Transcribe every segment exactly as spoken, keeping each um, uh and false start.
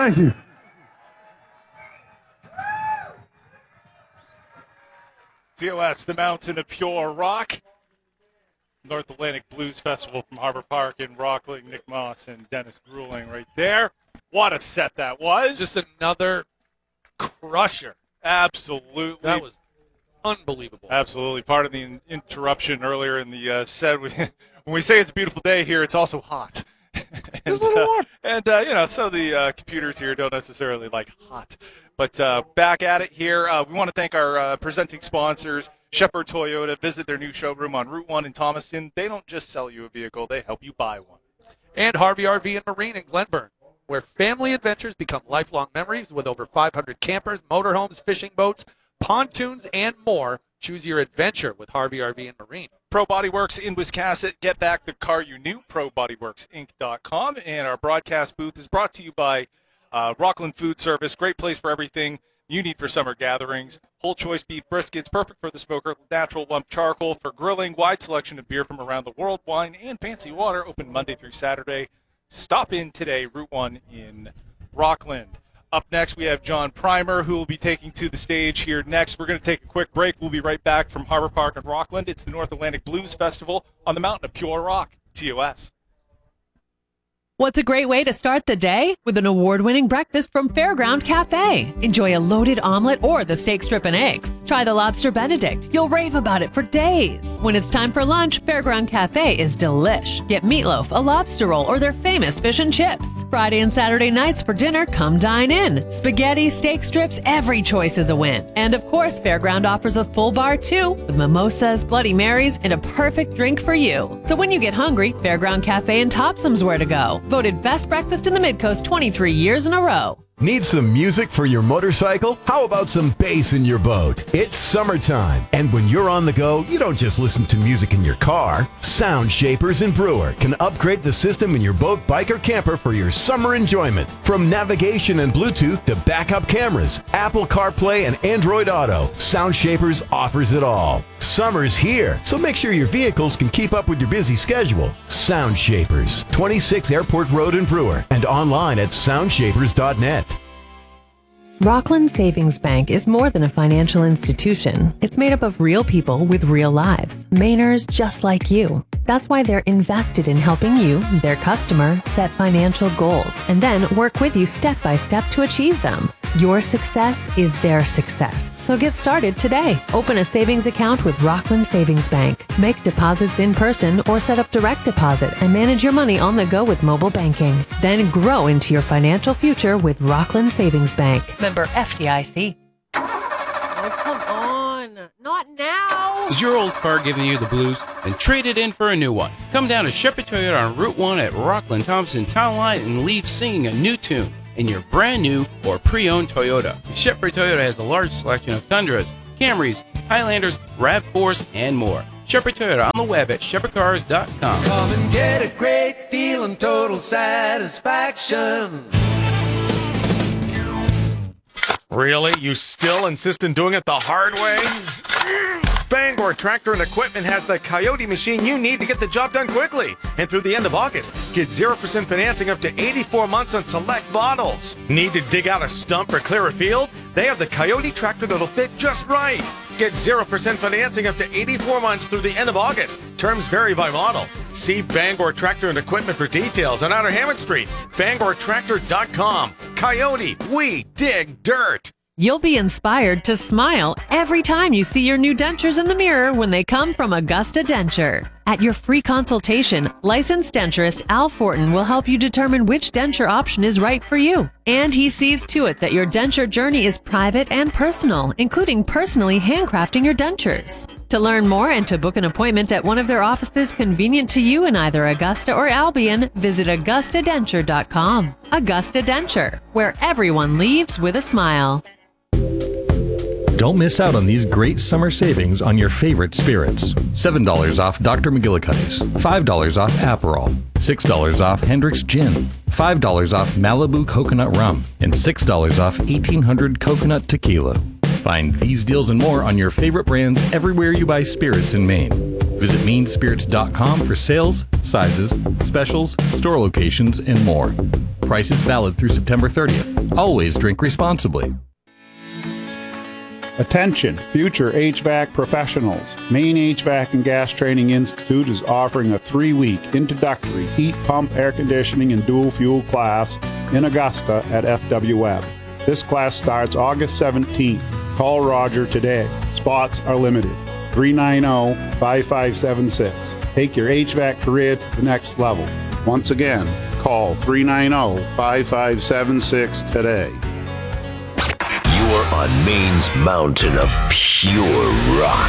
Thank you. T O S, the Mountain of Pure Rock. North Atlantic Blues Festival from Harbor Park in Rockland. Nick Moss and Dennis Grueling right there. What a set that was. Just another crusher. Absolutely. That was unbelievable. Absolutely. Part of the in- interruption earlier in the uh, set, we, when we say it's a beautiful day here, it's also hot. and, uh, and uh, you know, so the uh, computers here don't necessarily like hot. But uh, back at it here, uh, we want to thank our uh, presenting sponsors, Shepherd Toyota. Visit their new showroom on Route one in Thomaston. They don't just sell you a vehicle, they help you buy one. And Harvey R V and Marine in Glenburn, where family adventures become lifelong memories with over five hundred campers, motorhomes, fishing boats, pontoons, and more. Choose your adventure with Harvey R V and Marine. Pro Body Works in Wiscasset. Get back the car you knew. pro body works inc dot com. And our broadcast booth is brought to you by uh, Rockland Food Service. Great place for everything you need for summer gatherings. Whole choice beef briskets, perfect for the smoker. Natural lump charcoal for grilling. Wide selection of beer from around the world. Wine and fancy water. Open Monday through Saturday. Stop in today, Route one in Rockland. Up next, we have John Primer, who will be taking to the stage here next. We're going to take a quick break. We'll be right back from Harbor Park in Rockland. It's the North Atlantic Blues Festival on the Mountain of Pure Rock, T O S. What's a great way to start the day? With an award-winning breakfast from Fairground Cafe. Enjoy a loaded omelet or the steak strip and eggs. Try the Lobster Benedict. You'll rave about it for days. When it's time for lunch, Fairground Cafe is delish. Get meatloaf, a lobster roll, or their famous fish and chips. Friday and Saturday nights for dinner, come dine in. Spaghetti, steak strips, every choice is a win. And of course, Fairground offers a full bar too, with mimosas, Bloody Marys, and a perfect drink for you. So when you get hungry, Fairground Cafe and Topsom's where to go. Voted best breakfast in the Midcoast twenty-three years in a row. Need some music for your motorcycle? How about some bass in your boat? It's summertime, and when you're on the go, you don't just listen to music in your car. Sound Shapers in Brewer can upgrade the system in your boat, bike, or camper for your summer enjoyment. From navigation and Bluetooth to backup cameras, Apple CarPlay, and Android Auto, Sound Shapers offers it all. Summer's here, so make sure your vehicles can keep up with your busy schedule. Sound Shapers, twenty-six Airport Road in Brewer, and online at sound shapers dot net. Rockland Savings Bank is more than a financial institution. It's made up of real people with real lives, Mainers just like you. That's why they're invested in helping you, their customer, set financial goals and then work with you step by step to achieve them. Your success is their success. So get started today. Open a savings account with Rockland Savings Bank. Make deposits in person or set up direct deposit and manage your money on the go with mobile banking. Then grow into your financial future with Rockland Savings Bank. Member F D I C. Oh, come on. Not now. Is your old car giving you the blues? Then trade it in for a new one. Come down to Shepherd Toyota on Route one at Rockland Thompson Town Line and leave singing a new tune in your brand new or pre-owned Toyota. Shepherd Toyota has a large selection of Tundras, Camrys, Highlanders, RAV fours, and more. Shepherd Toyota on the web at shepherd cars dot com. Come and get a great deal and total satisfaction. Really? You still insist on doing it the hard way? Bangor Tractor and Equipment has the Coyote machine you need to get the job done quickly. And through the end of August, get zero percent financing up to eighty-four months on select models. Need to dig out a stump or clear a field? They have the Coyote tractor that'll fit just right. Get zero percent financing up to eighty-four months through the end of August. Terms vary by model. See Bangor Tractor and Equipment for details on Outer Hammond Street. bangor tractor dot com. Coyote, we dig dirt. You'll be inspired to smile every time you see your new dentures in the mirror when they come from Augusta Denture. At your free consultation, licensed denturist Al Fortin will help you determine which denture option is right for you. And he sees to it that your denture journey is private and personal, including personally handcrafting your dentures. To learn more and to book an appointment at one of their offices convenient to you in either Augusta or Albion, visit augusta denture dot com. Augusta Denture, where everyone leaves with a smile. Don't miss out on these great summer savings on your favorite spirits. seven dollars off Doctor McGillicuddy's, five dollars off Aperol, six dollars off Hendrick's Gin, five dollars off Malibu Coconut Rum, and six dollars off eighteen hundred Coconut Tequila. Find these deals and more on your favorite brands everywhere you buy spirits in Maine. Visit mean spirits dot com for sales, sizes, specials, store locations, and more. Prices valid through September thirtieth. Always drink responsibly. Attention, future H V A C professionals. Maine H V A C and Gas Training Institute is offering a three-week introductory heat pump, air conditioning, and dual fuel class in Augusta at F W Web. This class starts August seventeenth. Call Roger today. Spots are limited. three nine zero, five five seven six. Take your H V A C career to the next level. Once again, call three nine zero, five five seven six today. You're on Maine's mountain of pure rock.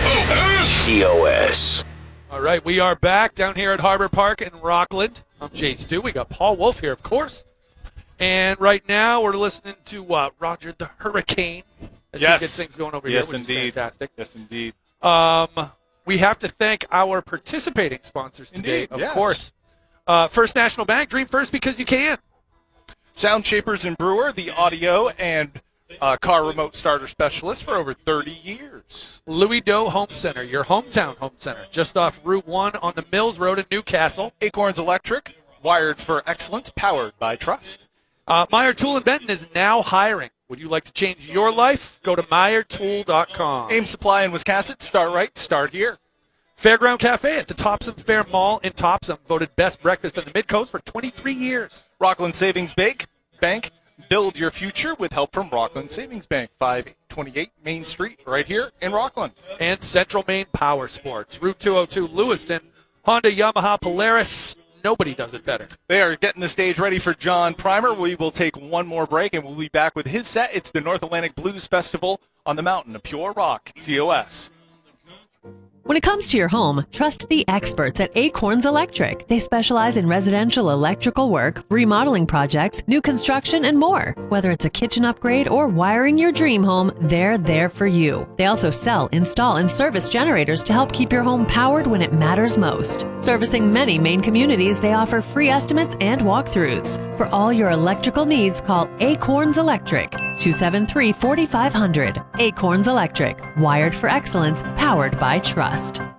T O S. All right, we are back down here at Harbor Park in Rockland. I'm Jay Stu. We got Paul Wolf here, of course. And right now we're listening to uh, Roger the Hurricane as yes. he gets things going over yes, here, which indeed. is fantastic. Yes, indeed. Um, we have to thank our participating sponsors today, Indeed, of yes. course. Uh, First National Bank, dream first because you can. Sound Shapers and Brewer, the audio and uh, car remote starter specialist for over thirty years. Louis Doe Home Center, your hometown home center, just off Route one on the Mills Road in Newcastle. Acorns Electric, wired for excellence, powered by trust. Uh, Meyer Tool and Benton is now hiring. Would you like to change your life? Go to meyer tool dot com. Ames Supply in Wiscasset, start right, start here. Fairground Cafe at the Topsom Fair Mall in Topsom, voted best breakfast on the Mid-Coast for twenty-three years. Rockland Savings Bank, Bank, build your future with help from Rockland Savings Bank, five twenty-eight Main Street, right here in Rockland. And Central Maine Power Sports, Route two oh two, Lewiston, Honda, Yamaha, Polaris. Nobody does it better. They are getting the stage ready for John Primer. We will take one more break, and we'll be back with his set. It's the North Atlantic Blues Festival on the Mountain of Pure Rock, T O S. When it comes to your home, trust the experts at Acorns Electric. They specialize in residential electrical work, remodeling projects, new construction, and more. Whether it's a kitchen upgrade or wiring your dream home, they're there for you. They also sell, install, and service generators to help keep your home powered when it matters most. Servicing many Maine communities, they offer free estimates and walkthroughs. For all your electrical needs, call Acorns Electric, two seven three, four five zero zero. Acorns Electric, wired for excellence, powered by trust.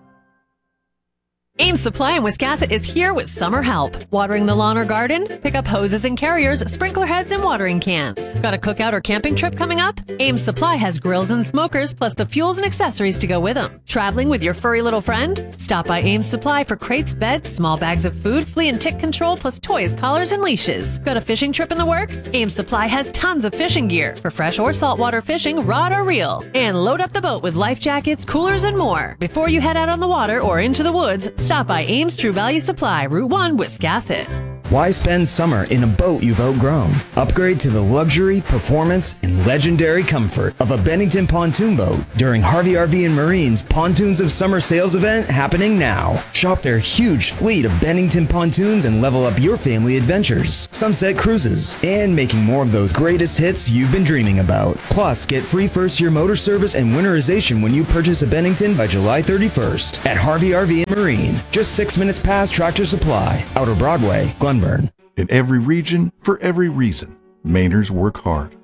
Ames Supply in Wiscasset is here with summer help. Watering the lawn or garden? Pick up hoses and carriers, sprinkler heads, and watering cans. Got a cookout or camping trip coming up? Ames Supply has grills and smokers, plus the fuels and accessories to go with them. Traveling with your furry little friend? Stop by Ames Supply for crates, beds, small bags of food, flea and tick control, plus toys, collars, and leashes. Got a fishing trip in the works? Ames Supply has tons of fishing gear for fresh or saltwater fishing, rod or reel. And load up the boat with life jackets, coolers, and more. Before you head out on the water or into the woods, stop by Ames True Value Supply, Route one, Wiscasset. Why spend summer in a boat you've outgrown? Upgrade to the luxury, performance, and legendary comfort of a Bennington pontoon boat during Harvey R V and Marine's Pontoons of Summer sales event happening now. Shop their huge fleet of Bennington pontoons and level up your family adventures, sunset cruises, and making more of those greatest hits you've been dreaming about. Plus, get free first-year motor service and winterization when you purchase a Bennington by July thirty-first at Harvey R V and Marine, just six minutes past Tractor Supply, Outer Broadway, Glenburn. In every region, for every reason, Mainers work hard.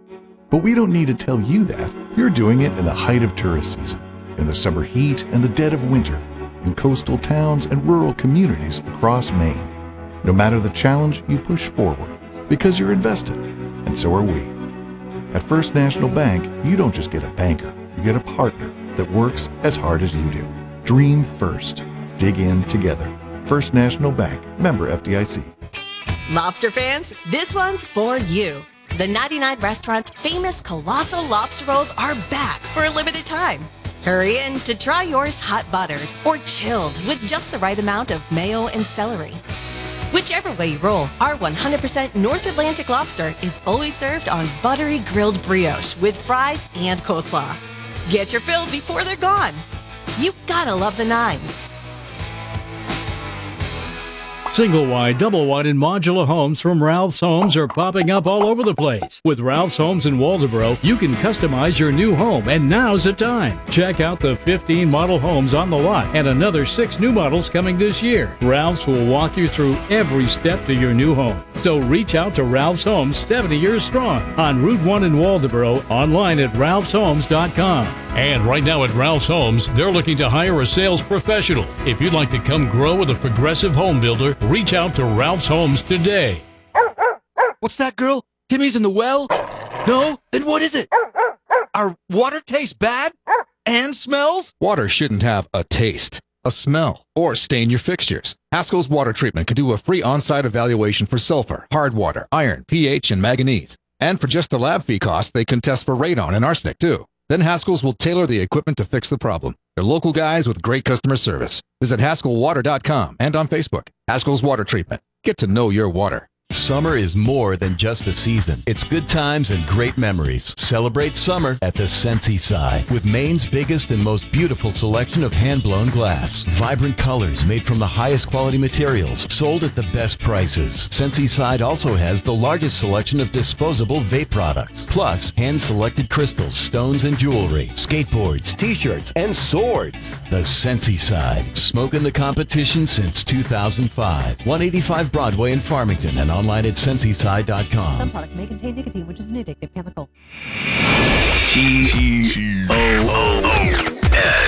But we don't need to tell you that. You're doing it in the height of tourist season, in the summer heat and the dead of winter, in coastal towns and rural communities across Maine. No matter the challenge, you push forward because you're invested, and so are we. At First National Bank, you don't just get a banker, you get a partner that works as hard as you do. Dream first. Dig in together. First National Bank, member F D I C. Lobster fans, this one's for you. The ninety-nine Restaurant's famous Colossal Lobster Rolls are back for a limited time. Hurry in to try yours hot buttered or chilled with just the right amount of mayo and celery. Whichever way you roll, our one hundred percent North Atlantic lobster is always served on buttery grilled brioche with fries and coleslaw. Get your fill before they're gone. You gotta love the nines. Single wide, double wide, and modular homes from Ralph's Homes are popping up all over the place. With Ralph's Homes in Waldoboro, you can customize your new home, and now's the time. Check out the fifteen model homes on the lot and another six new models coming this year. Ralph's will walk you through every step to your new home. So reach out to Ralph's Homes, seventy years strong, on Route one in Waldoboro, online at ralphs homes dot com. And right now at Ralph's Homes, they're looking to hire a sales professional. If you'd like to come grow with a progressive home builder, reach out to Ralph's Homes today. What's that, girl? Timmy's in the well? No? Then what is it? Our water tastes bad? And smells? Water shouldn't have a taste, a smell, or stain your fixtures. Haskell's Water Treatment can do a free on-site evaluation for sulfur, hard water, iron, pH, and manganese. And for just the lab fee cost, they can test for radon and arsenic, too. Then Haskell's will tailor the equipment to fix the problem. They're local guys with great customer service. Visit haskell water dot com and on Facebook. Haskell's Water Treatment. Get to know your water. Summer is more than just a season. It's good times and great memories. Celebrate summer at the Sensi Side with Maine's biggest and most beautiful selection of hand-blown glass. Vibrant colors made from the highest quality materials, sold at the best prices. Sensi Side also has the largest selection of disposable vape products, plus hand-selected crystals, stones, and jewelry, skateboards, t-shirts, and swords. The Sensi Side, smoking the competition since two thousand five. one eighty-five Broadway in Farmington and online at sensi side dot com. Some products may contain nicotine, which is an addictive chemical. T O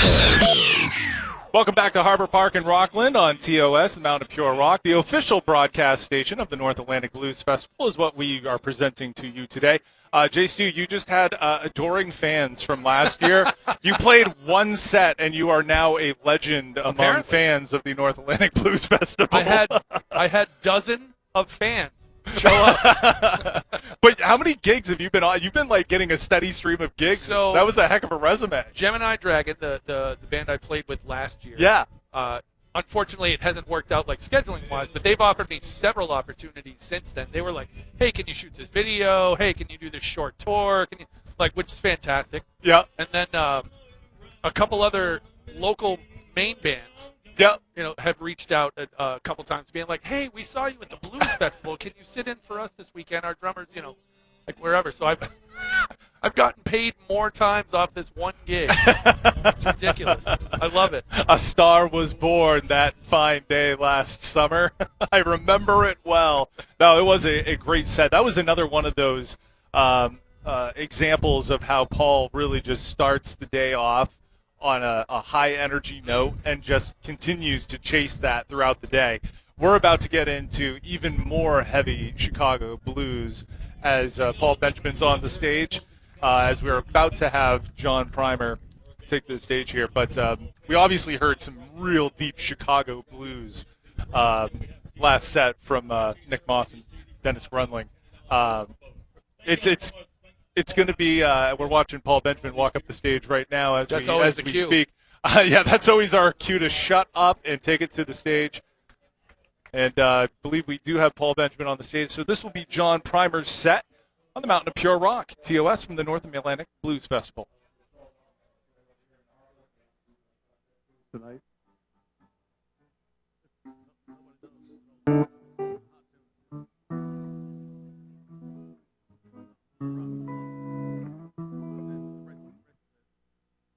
S. Welcome back to Harbor Park in Rockland on T O S, the Mountain of Pure Rock. The official broadcast station of the North Atlantic Blues Festival is what we are presenting to you today. Uh, Jay Stu, you just had uh, adoring fans from last year. You played one set, and you are now a legend among Apparently. fans of the North Atlantic Blues Festival. I had I had dozen of fans show up. But how many gigs have you been on? You've been like getting a steady stream of gigs. So that was a heck of a resume. Gemini Dragon, the, the, the band I played with last year. Yeah. Uh, unfortunately, it hasn't worked out like scheduling-wise, but they've offered me several opportunities since then. They were like, hey, can you shoot this video? Hey, can you do this short tour? Can you, like, which is fantastic. Yeah. And then um, a couple other local Maine bands. Yeah. You know, have reached out a, a couple times, being like, "Hey, we saw you at the Blues Festival. Can you sit in for us this weekend? Our drummers, you know, like wherever." So I've I've gotten paid more times off this one gig. It's ridiculous. I love it. A star was born that fine day last summer. I remember it well. No, it was a, a great set. That was another one of those um, uh, examples of how Paul really just starts the day off on a, a high energy note and just continues to chase that throughout the day. We're about to get into even more heavy Chicago blues as uh, Paul Benjamin's on the stage, uh, as we're about to have John Primer take the stage here. But um, we obviously heard some real deep Chicago blues um, last set from uh, Nick Moss and Dennis Grunling. Um, it's it's It's going to be, uh, we're watching Paul Benjamin walk up the stage right now as That's we, always as the we cue. speak. Uh, yeah, that's always our cue to shut up and take it to the stage. And uh, I believe we do have Paul Benjamin on the stage. So this will be John Primer's set on the Mountain of Pure Rock, T O S from the North Atlantic Blues Festival. Tonight.